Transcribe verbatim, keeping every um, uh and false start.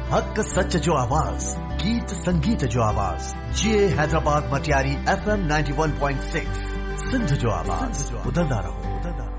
हक सच जो आवाज, गीत संगीत जो आवाज, ये Hyderabad Matiari F M ninety one point six Sindh जो आवाज, ॿुधंदा रहो ॿुधंदा रहो।